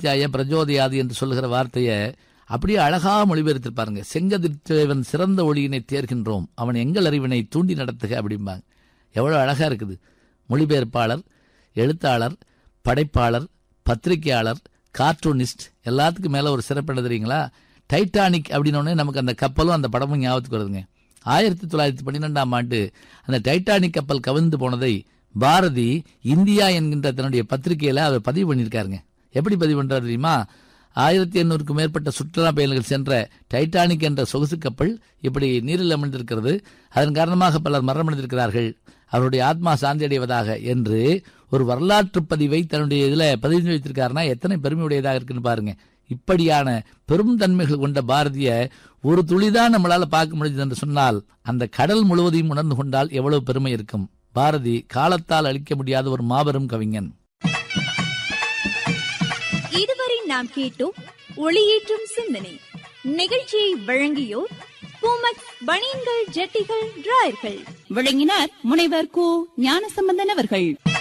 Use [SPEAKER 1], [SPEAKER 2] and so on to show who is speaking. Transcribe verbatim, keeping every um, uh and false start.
[SPEAKER 1] பிரம்மவித்யாய பிரஜோதயாது என்று சொல்லுகிற வார்த்தையை அப்படியே அழகா மொழிபெயர்த்திருப்பாருங்க. செங்கதிர்த்தேவன் சிறந்த ஒளியினை தேர்கின்றோம், அவன் எங்கள் அறிவினை தூண்டி நடத்துக அப்படிம்பாங்க. எவ்வளவு அழகா இருக்குது. மொழிபெயர்ப்பாளர், எழுத்தாளர், படைப்பாளர், பத்திரிகையாளர், கார்ட்டூனிஸ்ட், எல்லாத்துக்கும் மேல ஒரு சிறப்பு என்ன தெரியுங்களா? டைட்டானிக் அப்படின்னோடனே நமக்கு அந்த கப்பலும் அந்த படமும் ஞாபகத்துக்கு வருதுங்க. ஆயிரத்தி தொள்ளாயிரத்தி பன்னிரெண்டாம் ஆண்டு அந்த டைட்டானிக் கப்பல் கவிழ்ந்து போனதை பாரதி இந்தியா என்கின்ற தன்னுடைய பத்திரிகையில அவர் பதிவு பண்ணியிருக்காருங்க. எப்படி பதிவு பண்றாரு தெரியுமா? ஆயிரத்தி எண்ணூறுக்கும் மேற்பட்ட சுற்றுலா பயணிகள் சென்ற டைட்டானிக் என்ற சொகுசு கப்பல் இப்படி நீரில் அமிழ்ந்திருக்கிறது, அதன் காரணமாக பலர் மரணமடைந்திருக்கிறார்கள், அவருடைய ஆத்மா சாந்தி அடைவதாக என்று ஒரு வரலாற்று பதிவை தன்னுடைய இதுல பதிவு வைத்திருக்காருன்னா எத்தனை பெருமையுடையதாக இருக்குன்னு பாருங்க. இப்படியான பெரும் தன்மைகள் கொண்ட பாரதிய ஒரு துளிதான் நம்மளால பார்க்க முடியுது என்று சொன்னால் அந்த கடல் முழுவதையும் உணர்ந்து கொண்டால் எவ்வளவு பெருமை இருக்கும். பாரதி காலத்தால் அழிக்க முடியாத ஒரு மாபெரும் கவிஞன்.
[SPEAKER 2] இதுவரை நாம் கேட்டோம் ஒளியேற்றும் சிந்தனை. நிகழ்ச்சியை வழங்கியோர் பூமக்ஸ் பனியன்கள், ஜட்டிகள், டிராயர்கள்.
[SPEAKER 3] வழங்கினார் முனைவர் கு ஞானசம்பந்தன் அவர்கள்.